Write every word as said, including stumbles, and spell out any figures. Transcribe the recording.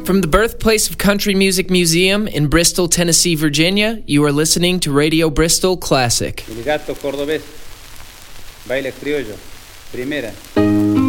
From the birthplace of Country Music Museum in Bristol, Tennessee, Virginia, you are listening to Radio Bristol Classic. El gato cordobés, baile criollo, primera.